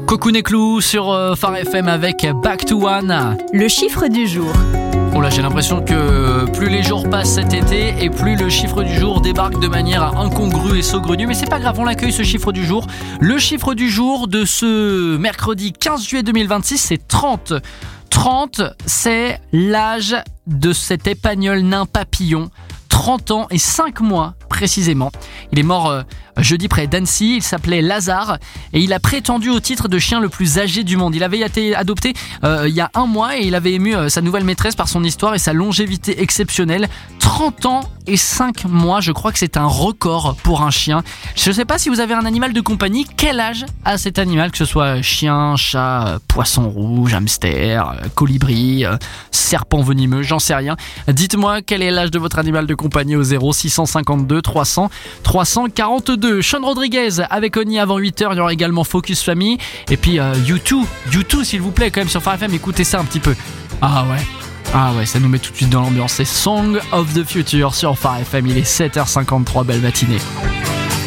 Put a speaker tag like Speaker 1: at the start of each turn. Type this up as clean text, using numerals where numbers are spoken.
Speaker 1: Cocoon et Clou sur Phare FM avec Back to One.
Speaker 2: Le chiffre du jour.
Speaker 1: Oh là, j'ai l'impression que plus les jours passent cet été et plus le chiffre du jour débarque de manière incongrue et saugrenue. Mais c'est pas grave, on l'accueille ce chiffre du jour. Le chiffre du jour de ce mercredi 15 juillet 2026, c'est 30. 30, c'est l'âge de cet épagnol nain papillon. 30 ans et 5 mois précisément. Il est mort jeudi près d'Annecy, il s'appelait Lazare et il a prétendu au titre de chien le plus âgé du monde. Il avait été adopté il y a 1 mois et il avait ému sa nouvelle maîtresse par son histoire et sa longévité exceptionnelle. 30 ans et 5 mois, je crois que c'est un record pour un chien. Je ne sais pas si vous avez un animal de compagnie, quel âge a cet animal, que ce soit chien, chat, poisson rouge, hamster, colibri, serpent venimeux, j'en sais rien. Dites-moi quel est l'âge de votre animal de compagnie au 0652 300 342. Sean Rodriguez avec Oni avant 8h, il y aura également Focus Family et puis U2 s'il vous plaît quand même sur Phare FM, écoutez ça un petit peu. Ah ouais, ça nous met tout de suite dans l'ambiance. C'est Song of the Future sur Phare FM, il est 7h53, belle matinée.